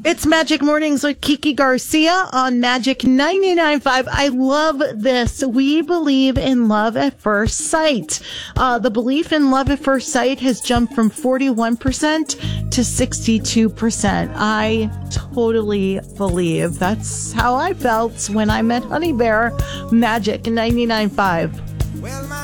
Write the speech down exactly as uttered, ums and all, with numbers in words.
It's Magic Mornings with Kiki Garcia on Magic ninety-nine point five. I love this. We believe in love at first sight. Uh, the belief in love at first sight has jumped from forty-one percent to sixty-two percent. I totally believe. That's how I felt when I met Honey Bear. Magic ninety-nine point five.